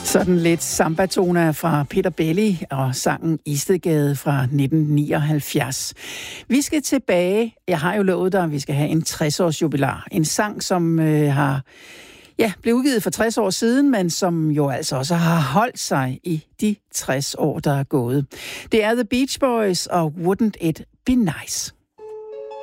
Sådan lidt samba-tona fra Peter Belli og sangen Istedgade fra 1979. Vi skal tilbage. Jeg har jo lovet dig, at vi skal have en 60-års jubilar. En sang, som blev udgivet for 60 år siden, men som jo altså også har holdt sig i de 60 år, der er gået. Det er The Beach Boys og Wouldn't It Be Nice.